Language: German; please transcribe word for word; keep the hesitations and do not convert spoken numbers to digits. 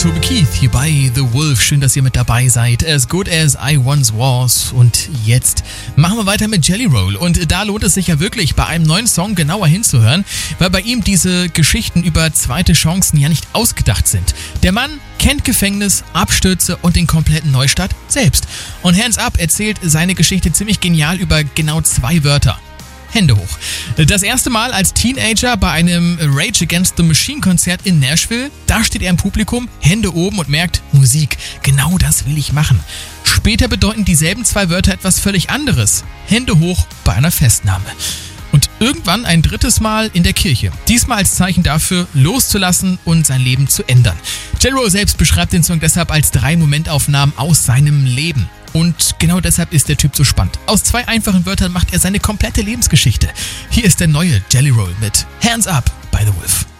Toby Keith hier bei The Wolf. Schön, dass ihr mit dabei seid. As good as I once was. Und jetzt machen wir weiter mit Jelly Roll. Und da lohnt es sich ja wirklich, bei einem neuen Song genauer hinzuhören, weil bei ihm diese Geschichten über zweite Chancen ja nicht ausgedacht sind. Der Mann kennt Gefängnis, Abstürze und den kompletten Neustart selbst. Und Hands Up erzählt seine Geschichte ziemlich genial über genau zwei Wörter. Hände hoch. Das erste Mal als Teenager bei einem Rage Against the Machine Konzert in Nashville. Da steht er im Publikum, Hände oben und merkt, Musik, genau das will ich machen. Später bedeuten dieselben zwei Wörter etwas völlig anderes. Hände hoch bei einer Festnahme. Und irgendwann ein drittes Mal in der Kirche. Diesmal als Zeichen dafür, loszulassen und sein Leben zu ändern. Jelly Roll selbst beschreibt den Song deshalb als drei Momentaufnahmen aus seinem Leben. Und genau deshalb ist der Typ so spannend. Aus zwei einfachen Wörtern macht er seine komplette Lebensgeschichte. Hier ist der neue Jelly Roll mit Hands Up by The Wolf.